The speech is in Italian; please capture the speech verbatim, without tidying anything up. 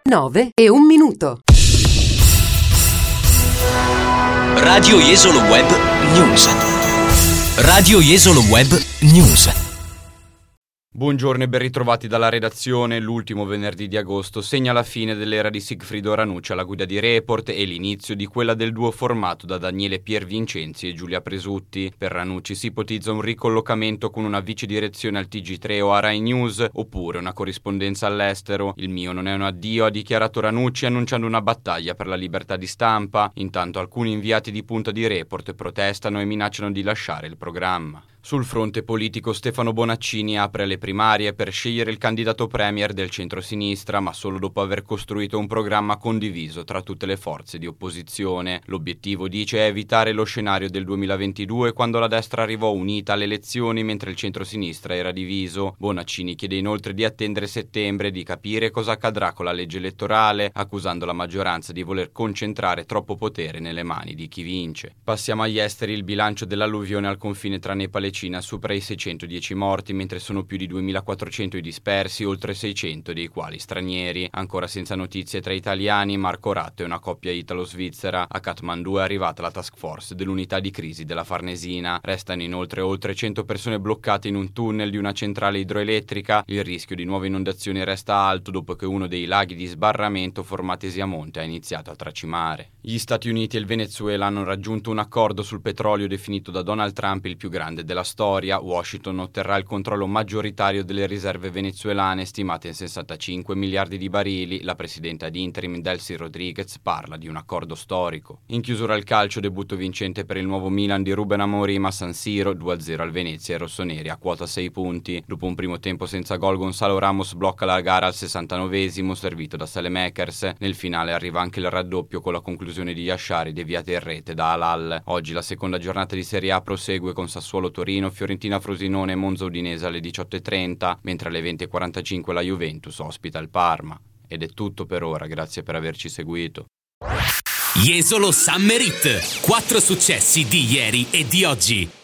nove e un minuto. Radio Jesolo Web News. Radio Jesolo Web News. Buongiorno e ben ritrovati dalla redazione. L'ultimo venerdì di agosto segna la fine dell'era di Sigfrido Ranucci alla guida di Report e l'inizio di quella del duo formato da Daniele Piervincenzi e Giulia Presutti. Per Ranucci si ipotizza un ricollocamento con una vice direzione al T G tre o a Rai News, oppure una corrispondenza all'estero. Il mio non è un addio, ha dichiarato Ranucci annunciando una battaglia per la libertà di stampa. Intanto alcuni inviati di punta di Report protestano e minacciano di lasciare il programma. Sul fronte politico Stefano Bonaccini apre le primarie per scegliere il candidato premier del centro-sinistra, ma solo dopo aver costruito un programma condiviso tra tutte le forze di opposizione. L'obiettivo, dice, è evitare lo scenario del duemilaventidue, quando la destra arrivò unita alle elezioni mentre il centro-sinistra era diviso. Bonaccini chiede inoltre di attendere settembre e di capire cosa accadrà con la legge elettorale, accusando la maggioranza di voler concentrare troppo potere nelle mani di chi vince. Passiamo agli esteri. Il bilancio dell'alluvione al confine tra Nepal e Cina supera i seicentodieci morti, mentre sono più di duemilaquattrocento i dispersi, oltre seicento dei quali stranieri. Ancora senza notizie tra italiani, Marco Ratto e una coppia italo-svizzera. A Kathmandu è arrivata la task force dell'unità di crisi della Farnesina. Restano inoltre oltre cento persone bloccate in un tunnel di una centrale idroelettrica. Il rischio di nuove inondazioni resta alto dopo che uno dei laghi di sbarramento formatesi a monte ha iniziato a tracimare. Gli Stati Uniti e il Venezuela hanno raggiunto un accordo sul petrolio definito da Donald Trump il più grande della storia. Washington otterrà il controllo maggioritario delle riserve venezuelane, stimate in sessantacinque miliardi di barili. La presidenta di interim Delcy Rodriguez parla di un accordo storico. In chiusura al calcio, debutto vincente per il nuovo Milan di Ruben Amorim a San Siro, due a zero al Venezia e rossoneri a quota sei punti. Dopo un primo tempo senza gol, Gonzalo Ramos blocca la gara al sessantanovesimo, servito da Saelemaekers. Nel finale arriva anche il raddoppio con la conclusione di Yashari deviata in rete da Halal. Oggi la seconda giornata di Serie A prosegue con Sassuolo Torino, Fiorentina Frosinone e Monza Udinese alle diciotto e trenta, mentre alle venti e quarantacinque la Juventus ospita il Parma. Ed è tutto per ora, grazie per averci seguito. Jesolo Summer Hit. Quattro successi di ieri e di oggi.